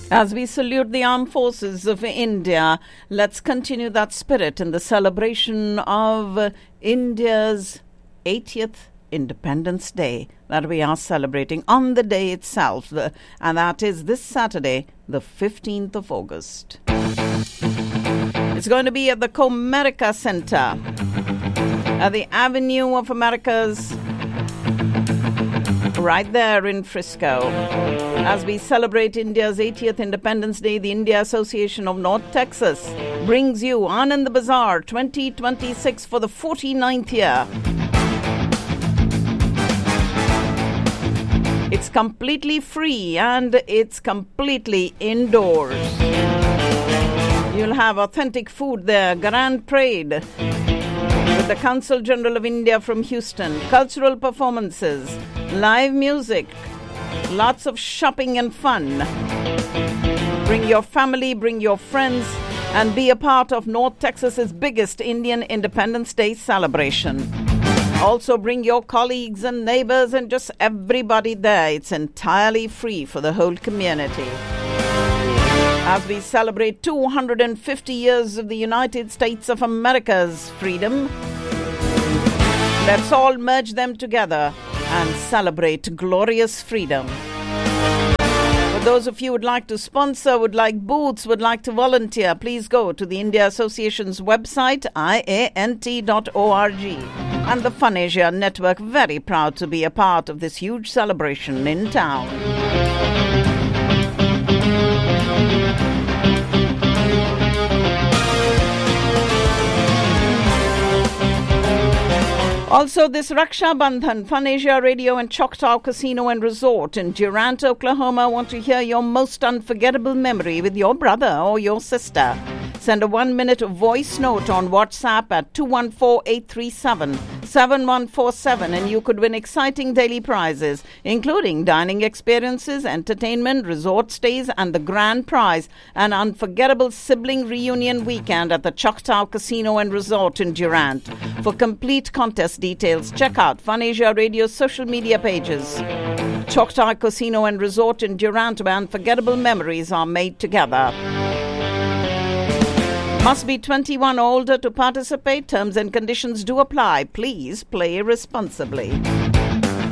As we salute the armed forces of India, let's continue that spirit in the celebration of India's 80th Independence Day that we are celebrating on the day itself, and that is this Saturday, the 15th of August. It's going to be at the Comerica Center at the Avenue of Americas, right there in Frisco. As we celebrate India's 80th Independence Day, the India Association of North Texas brings you Anand Bazaar 2026 for the 49th year. It's completely free and it's completely indoors. You'll have authentic food there, grand parade with the Consul General of India from Houston, cultural performances, live music, lots of shopping and fun. Bring your family, bring your friends, and be a part of North Texas's biggest Indian Independence Day celebration. Also bring your colleagues and neighbors and just everybody there. It's entirely free for the whole community. As we celebrate 250 years of the United States of America's freedom, let's all merge them together and celebrate glorious freedom. For those of you who would like to sponsor, would like booths, would like to volunteer, please go to the India Association's website, iant.org. And the Fun Asia Network, very proud to be a part of this huge celebration in town. Also, this Raksha Bandhan, Fun Asia Radio and Choctaw Casino and Resort in Durant, Oklahoma want to hear your most unforgettable memory with your brother or your sister. Send a 1-minute voice note on WhatsApp at 214-837-7147 and you could win exciting daily prizes, including dining experiences, entertainment, resort stays, and the grand prize, an unforgettable sibling reunion weekend at the Choctaw Casino and Resort in Durant. For complete contest details, check out Fun Asia Radio's social media pages. Choctaw Casino and Resort in Durant, where unforgettable memories are made together. Must be 21 or older to participate. Terms and conditions do apply. Please play responsibly.